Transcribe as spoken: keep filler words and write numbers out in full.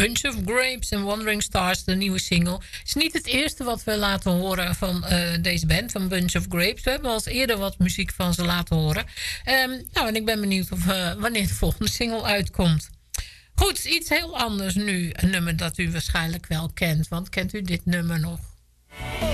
Bunch of Grapes en Wandering Stars, de nieuwe single. Het is niet het eerste wat we laten horen van uh, deze band, van Bunch of Grapes. We hebben al eens eerder wat muziek van ze laten horen. Um, nou, en ik ben benieuwd of, uh, wanneer de volgende single uitkomt. Goed, iets heel anders nu. Een nummer dat u waarschijnlijk wel kent. Want kent u dit nummer nog?